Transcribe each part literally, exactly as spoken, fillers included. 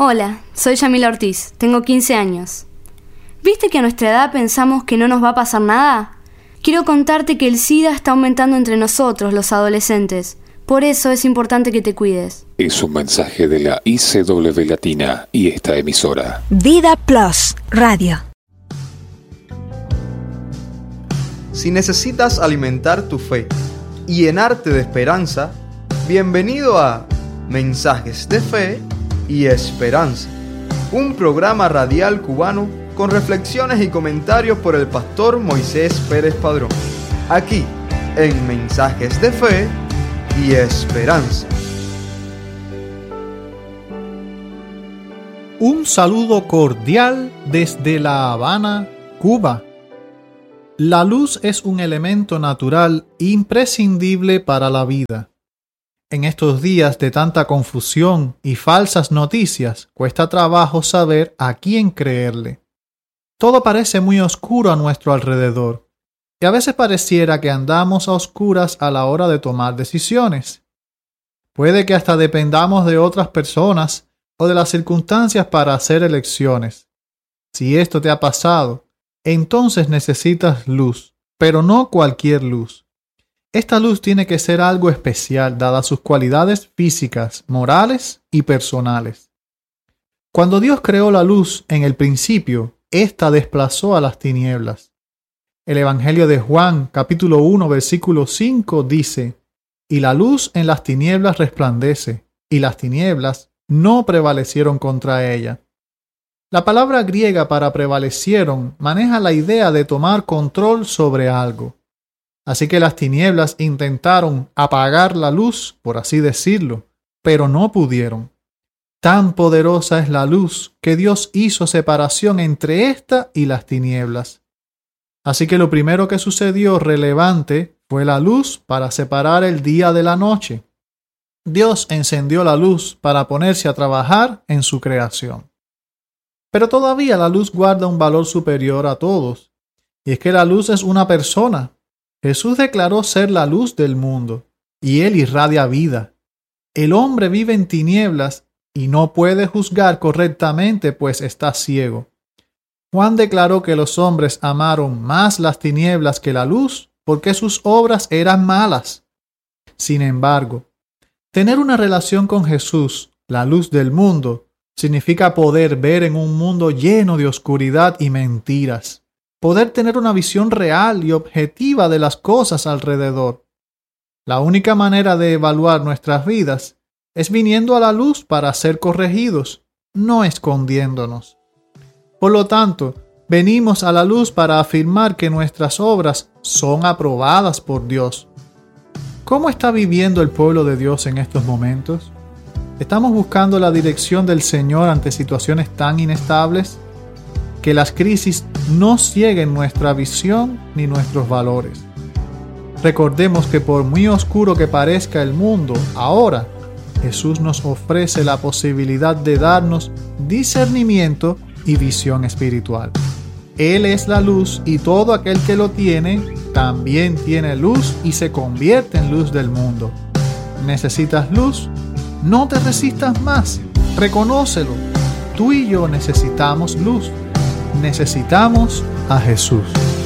Hola, soy Yamila Ortiz, tengo quince años. ¿Viste que a nuestra edad pensamos que no nos va a pasar nada? Quiero contarte que el SIDA está aumentando entre nosotros, los adolescentes. Por eso es importante que te cuides. Es un mensaje de la I C W Latina y esta emisora. Vida Plus Radio. Si necesitas alimentar tu fe y llenarte de esperanza, bienvenido a Mensajes de Fe y Esperanza, un programa radial cubano con reflexiones y comentarios por el pastor Moisés Pérez Padrón, aquí en Mensajes de Fe y Esperanza. Un saludo cordial desde La Habana, Cuba. La luz es un elemento natural imprescindible para la vida. En estos días de tanta confusión y falsas noticias, cuesta trabajo saber a quién creerle. Todo parece muy oscuro a nuestro alrededor, y a veces pareciera que andamos a oscuras a la hora de tomar decisiones. Puede que hasta dependamos de otras personas o de las circunstancias para hacer elecciones. Si esto te ha pasado, entonces necesitas luz, pero no cualquier luz. Esta luz tiene que ser algo especial, dadas sus cualidades físicas, morales y personales. Cuando Dios creó la luz en el principio, ésta desplazó a las tinieblas. El Evangelio de Juan, capítulo uno, versículo cinco, dice: «Y la luz en las tinieblas resplandece, y las tinieblas no prevalecieron contra ella». La palabra griega para prevalecieron maneja la idea de tomar control sobre algo. Así que las tinieblas intentaron apagar la luz, por así decirlo, pero no pudieron. Tan poderosa es la luz que Dios hizo separación entre esta y las tinieblas. Así que lo primero que sucedió relevante fue la luz para separar el día de la noche. Dios encendió la luz para ponerse a trabajar en su creación. Pero todavía la luz guarda un valor superior a todos, y es que la luz es una persona. Jesús declaró ser la luz del mundo, y Él irradia vida. El hombre vive en tinieblas y no puede juzgar correctamente, pues está ciego. Juan declaró que los hombres amaron más las tinieblas que la luz, porque sus obras eran malas. Sin embargo, tener una relación con Jesús, la luz del mundo, significa poder ver en un mundo lleno de oscuridad y mentiras. Poder tener una visión real y objetiva de las cosas alrededor. La única manera de evaluar nuestras vidas es viniendo a la luz para ser corregidos, no escondiéndonos. Por lo tanto, venimos a la luz para afirmar que nuestras obras son aprobadas por Dios. ¿Cómo está viviendo el pueblo de Dios en estos momentos? ¿Estamos buscando la dirección del Señor ante situaciones tan inestables? Que las crisis no cieguen nuestra visión ni nuestros valores. Recordemos que por muy oscuro que parezca el mundo, ahora Jesús nos ofrece la posibilidad de darnos discernimiento y visión espiritual. Él es la luz y todo aquel que lo tiene también tiene luz y se convierte en luz del mundo. ¿Necesitas luz? No te resistas más. Reconócelo. Tú y yo necesitamos luz. Necesitamos a Jesús.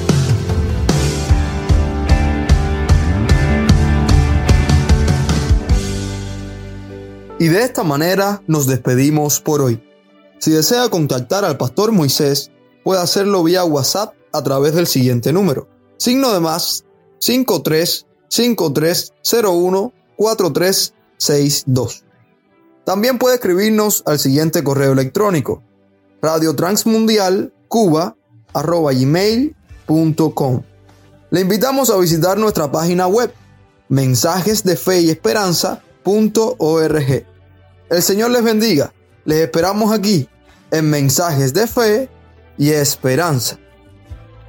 Y de esta manera nos despedimos por hoy. Si desea contactar al pastor Moisés, puede hacerlo vía WhatsApp a través del siguiente número: signo de más cinco tres cinco tres cero uno cuatro tres seis dos. También puede escribirnos al siguiente correo electrónico: radiotransmundial cuba arroba gmail punto com. Le invitamos a visitar nuestra página web mensajes de fe y esperanza punto org. El Señor les bendiga. Les esperamos aquí en Mensajes de Fe y Esperanza.